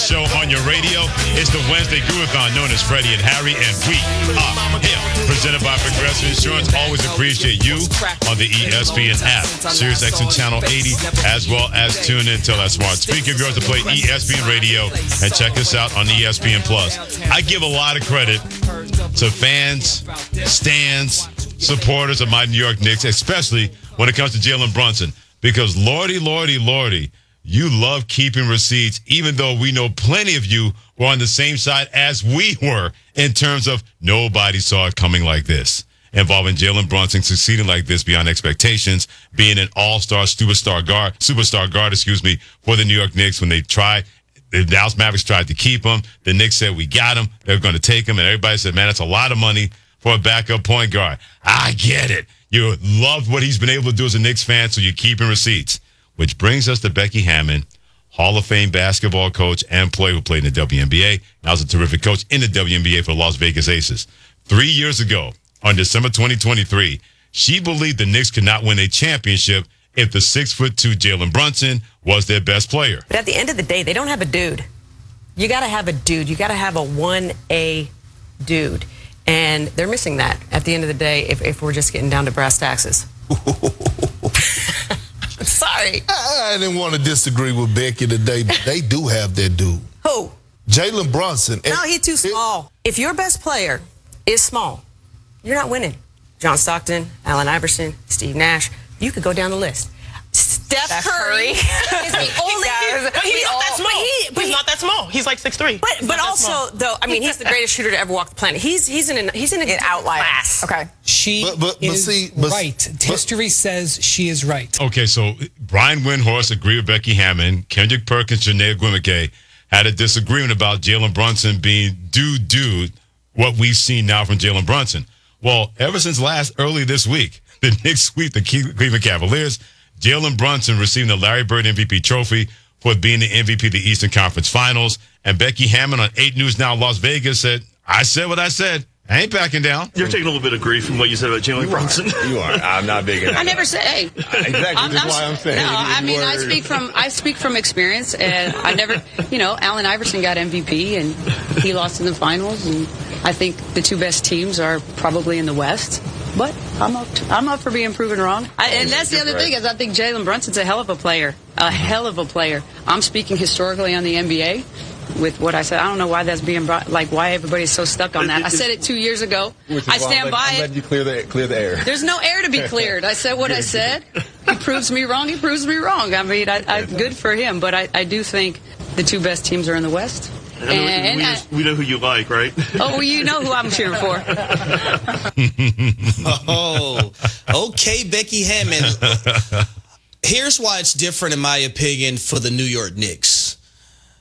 show on your radio. It's the Wednesday Groovathon known as Freddie and Harry, and we are here. Presented by Progressive Insurance. Always appreciate you on the ESPN app, SiriusXM Channel 80, as well as tune in to that smart speaker of yours to play ESPN Radio and check us out on ESPN Plus. I give a lot of credit to fans, stands, supporters of my New York Knicks, especially when it comes to Jalen Brunson, because lordy, you love keeping receipts, even though we know plenty of you were on the same side as we were in terms of nobody saw it coming like this, involving Jalen Brunson succeeding like this beyond expectations, being an all-star superstar guard, for the New York Knicks when the Dallas Mavericks tried to keep him. The Knicks said, we got him. They're going to take him. And everybody said, man, that's a lot of money for a backup point guard. I get it. You love what he's been able to do as a Knicks fan, so you're keeping receipts. Which brings us to Becky Hammon, Hall of Fame basketball coach and player who played in the WNBA. Now was a terrific coach in the WNBA for the Las Vegas Aces. 3 years ago, on December 2023, she believed the Knicks could not win a championship if the 6'2" Jalen Brunson was their best player. But at the end of the day, they don't have a dude. You got to have a dude. You got to have a 1A dude. And they're missing that at the end of the day if we're just getting down to brass taxes. Sorry. I didn't want to disagree with Becky today, but they do have their dude. Who? Jalen Brunson. No, he's too small. If your best player is small, you're not winning. John Stockton, Allen Iverson, Steve Nash. You could go down the list. Steph Curry is the only dude. But he's not that small. He's not that small. He's like 6'3". But also, though, I mean, he's the greatest shooter to ever walk the planet. He's in an outlier class. Okay. She is right. History says she is right. Okay, so Brian Windhorst agreed with Becky Hammon. Kendrick Perkins, Janae Gwimike had a disagreement about Jalen Brunson being dude, what we've seen now from Jalen Brunson. Well, ever since early this week, the Knicks sweep the Cleveland Cavaliers. Jalen Brunson receiving the Larry Bird MVP trophy for being the MVP of the Eastern Conference Finals. And Becky Hammon on 8 News Now Las Vegas said, I said what I said. I ain't backing down. You're taking a little bit of grief from what you said about Jalen Brunson. You are. I'm not big enough. I never said, hey. Exactly. That's why I'm saying. No, I mean, I speak from experience, and I never, Allen Iverson got MVP, and he lost in the finals, and I think the two best teams are probably in the West. But I'm up for being proven wrong. And that's the other thing, is I think Jalen Brunson's a hell of a player. A hell of a player. I'm speaking historically on the NBA with what I said. I don't know why that's being brought, why everybody's so stuck on that. I said it 2 years ago. I stand by it. I'm letting you clear the air. There's no air to be cleared. I said what I said. He proves me wrong. He proves me wrong. I mean, good for him. But I do think the two best teams are in the West. We know who you like, right? Oh, well, you know who I'm cheering for. Okay, Becky Hammon. Here's why it's different, in my opinion, for the New York Knicks.